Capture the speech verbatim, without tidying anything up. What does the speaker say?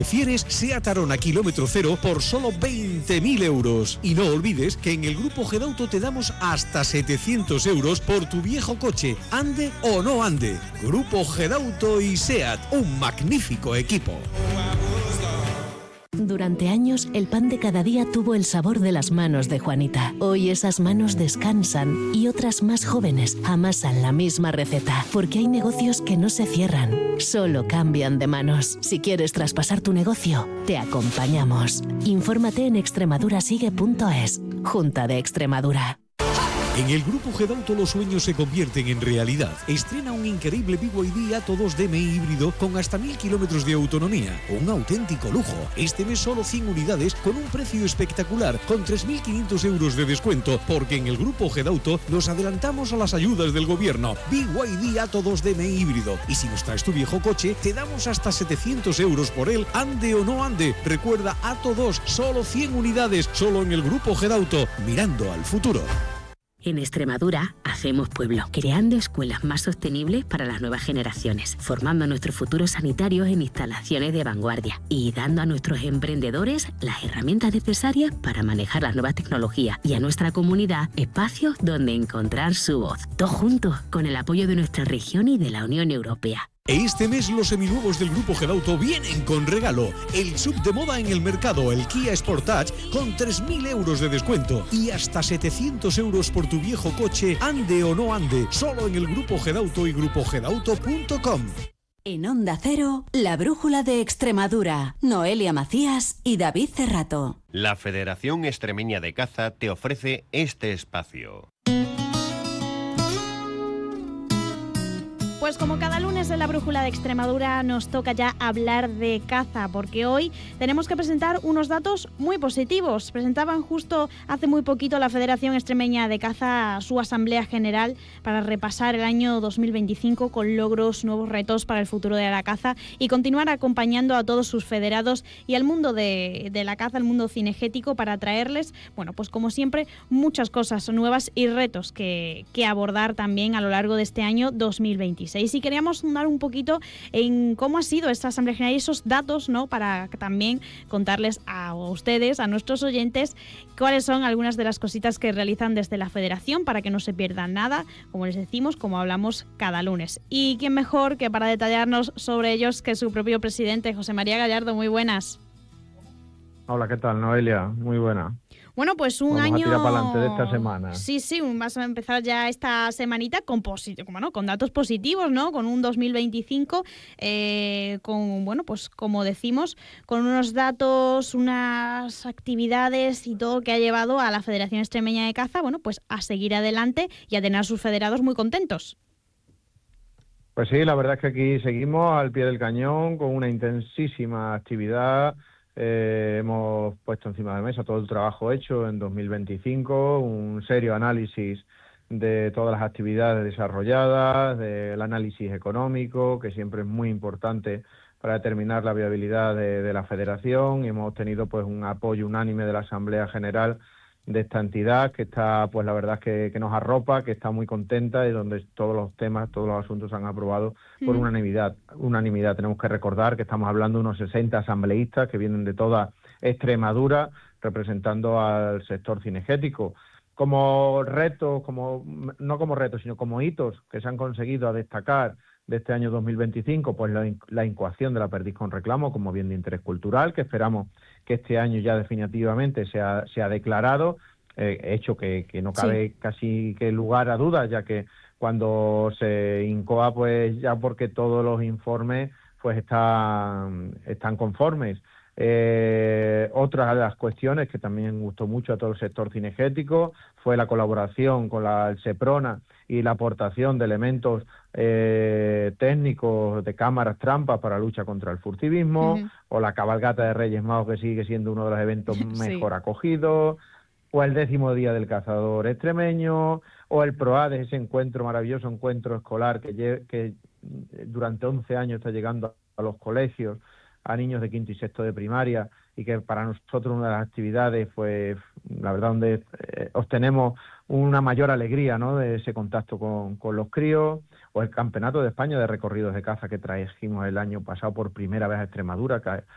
Prefieres SEAT Arona kilómetro cero por solo veinte mil euros. Y no olvides que en el Grupo Gedauto te damos hasta setecientos euros por tu viejo coche, ande o no ande. Grupo Gedauto y SEAT, un magnífico equipo. Durante años, el pan de cada día tuvo el sabor de las manos de Juanita. Hoy esas manos descansan y otras más jóvenes amasan la misma receta, porque hay negocios que no se cierran, solo cambian de manos. Si quieres traspasar tu negocio, te acompañamos. Infórmate en extremadurasigue punto es. Junta de Extremadura. En el Grupo Gedauto los sueños se convierten en realidad. Estrena un increíble B Y D Atto dos D M I híbrido con hasta mil kilómetros de autonomía. Un auténtico lujo. Este mes solo cien unidades con un precio espectacular, con tres mil quinientos euros de descuento, porque en el Grupo Gedauto nos adelantamos a las ayudas del gobierno. B Y D Atto dos D M I híbrido. Y si nos traes tu viejo coche, te damos hasta setecientos euros por él, ande o no ande. Recuerda, Atto dos, solo cien unidades, solo en el Grupo Gedauto, mirando al futuro. En Extremadura hacemos pueblo, creando escuelas más sostenibles para las nuevas generaciones, formando a nuestros futuros sanitarios en instalaciones de vanguardia y dando a nuestros emprendedores las herramientas necesarias para manejar las nuevas tecnologías y a nuestra comunidad espacios donde encontrar su voz. Todos juntos, con el apoyo de nuestra región y de la Unión Europea. Este mes los seminuevos del Grupo Gedauto vienen con regalo. El sub de moda en el mercado, el Kia Sportage, con tres mil euros de descuento y hasta setecientos euros por tu viejo coche, ande o no ande, solo en el Grupo Gedauto y grupo gedauto punto com. En Onda Cero, la brújula de Extremadura. Noelia Macías y David Cerrato. La Federación Extremeña de Caza te ofrece este espacio. Pues como cada lunes en la Brújula de Extremadura nos toca ya hablar de caza, porque hoy tenemos que presentar unos datos muy positivos. Presentaban justo hace muy poquito la Federación Extremeña de Caza su Asamblea General para repasar el año dos mil veinticinco con logros, nuevos retos para el futuro de la caza y continuar acompañando a todos sus federados y al mundo de, de la caza, al mundo cinegético, para traerles, bueno, pues como siempre, muchas cosas nuevas y retos que, que abordar también a lo largo de este año dos mil veintiséis. Y si queríamos dar un poquito en cómo ha sido esta Asamblea General y esos datos, ¿no?, para también contarles a ustedes, a nuestros oyentes, cuáles son algunas de las cositas que realizan desde la Federación para que no se pierdan nada, como les decimos, como hablamos cada lunes. Y quién mejor que para detallarnos sobre ellos que su propio presidente, José María Gallardo. Muy buenas. Hola, ¿qué tal, Noelia? Muy buena. Bueno, pues un Vamos año... a tirar para adelante de esta semana. Sí, sí, vas a empezar ya esta semanita con, posit... bueno, con datos positivos, ¿no? Con un dos mil veinticinco, eh, con, bueno, pues como decimos, con unos datos, unas actividades y todo que ha llevado a la Federación Extremeña de Caza, bueno, pues a seguir adelante y a tener a sus federados muy contentos. Pues sí, la verdad es que aquí seguimos al pie del cañón con una intensísima actividad. Eh, hemos puesto encima de la mesa todo el trabajo hecho en dos mil veinticinco, un serio análisis de todas las actividades desarrolladas, del análisis económico, que siempre es muy importante para determinar la viabilidad de, de la federación, y hemos tenido pues un apoyo unánime de la Asamblea General de esta entidad, que está, pues la verdad es que, que nos arropa, que está muy contenta y donde todos los temas, todos los asuntos se han aprobado por unanimidad. Unanimidad. Tenemos que recordar que estamos hablando de unos sesenta asambleístas que vienen de toda Extremadura representando al sector cinegético. Como retos, como no como retos, sino como hitos que se han conseguido a destacar de este año dos mil veinticinco, pues la, la incoación de la perdiz con reclamo como bien de interés cultural, que esperamos que este año ya definitivamente sea, sea declarado, eh, hecho que, que no cabe sí. casi que lugar a dudas, ya que cuando se incoa, pues ya porque todos los informes pues están, están conformes. Eh, otra de las cuestiones que también gustó mucho a todo el sector cinegético fue la colaboración con la el SEPRONA y la aportación de elementos eh, técnicos de cámaras trampas para la lucha contra el furtivismo, uh-huh. o la cabalgata de Reyes Magos, que sigue siendo uno de los eventos mejor sí. acogidos, o el décimo día del cazador extremeño, o el PROADES, ese encuentro, maravilloso encuentro escolar que, lle- que durante once años está llegando a los colegios, a niños de quinto y sexto de primaria, y que para nosotros una de las actividades fue, la verdad, donde eh, obtenemos una mayor alegría, ¿no?, de ese contacto con, con los críos, o el Campeonato de España de Recorridos de Caza que trajimos el año pasado por primera vez a Extremadura, que